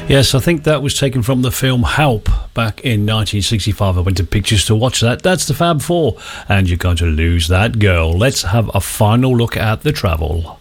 Yes, I think that was taken from the film Help back in 1965. I went to pictures to watch that. That's the Fab Four, and you're going to lose that girl. Let's have a final look at the travel.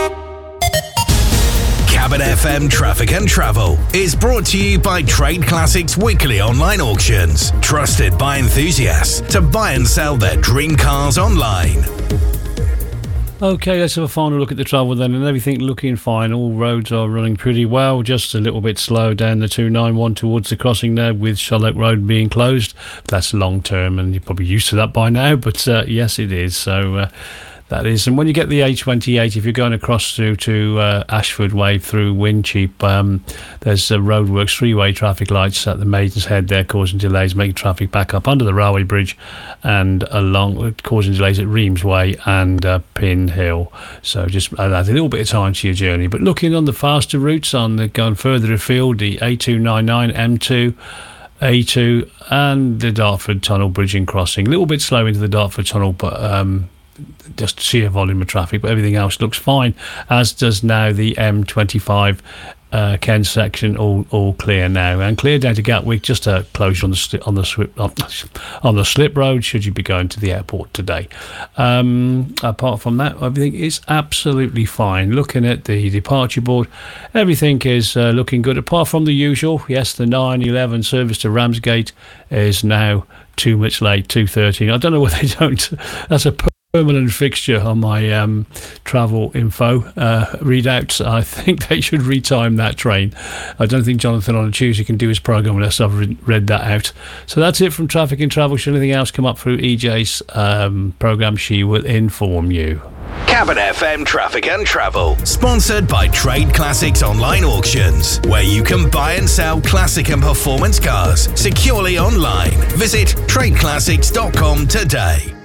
Cabin FM Traffic and Travel is brought to you by Trade Classics Weekly Online Auctions, trusted by enthusiasts to buy and sell their dream cars online. Okay, let's have a final look at the travel then, and everything looking fine. All roads are running pretty well, just a little bit slow down the 291 towards the crossing there, with Charlotte Road being closed. That's long term, and you're probably used to that by now, but yes, it is. So that is. And when you get the A28, if you're going across through to Ashford Way through Wincheap, there's roadworks, three-way traffic lights at the Maiden's Head there, causing delays, making traffic back up under the railway bridge and along, causing delays at Reims Way and Pin Hill. So just add a little bit of time to your journey. But looking on the faster routes, going further afield, the A299, M2, A2 and the Dartford Tunnel bridge and crossing. A little bit slow into the Dartford Tunnel, but just sheer volume of traffic, but everything else looks fine, as does now the M25 Ken section, all clear now, and clear down to Gatwick. Just a closure on the slip road should you be going to the airport today. Apart from that, everything is absolutely fine. Looking at the departure board, everything is looking good, apart from the usual. Yes, the 9:11 service to Ramsgate is now 2 minutes late, 2:13. I don't know whether they don't. That's a permanent fixture on my travel info readouts. I think they should retime that train. I don't think Jonathan on a Tuesday can do his programme unless I've read that out. So that's it from Traffic and Travel. Should anything else come up through EJ's programme, she will inform you. Cabin FM Traffic and Travel, sponsored by Trade Classics Online Auctions, where you can buy and sell classic and performance cars securely online. Visit tradeclassics.com today.